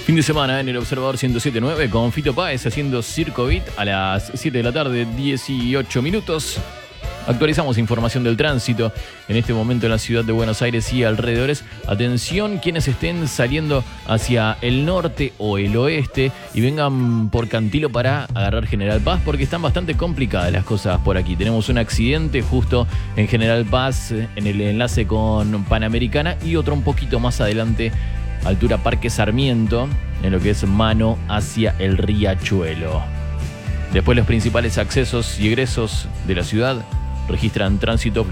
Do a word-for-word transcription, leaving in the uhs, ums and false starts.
Fin de semana en el Observador ciento siete punto nueve con Fito Páez haciendo Circo Beat a las siete de la tarde, dieciocho minutos. Actualizamos información del tránsito en este momento en la ciudad de Buenos Aires y alrededores. Atención quienes estén saliendo hacia el norte o el oeste y vengan por Cantilo para agarrar General Paz, porque están bastante complicadas las cosas por aquí. Tenemos un accidente justo en General Paz en el enlace con Panamericana y otro un poquito más adelante, altura Parque Sarmiento, en lo que es mano hacia el Riachuelo. Después los principales accesos y egresos de la ciudad registran tránsito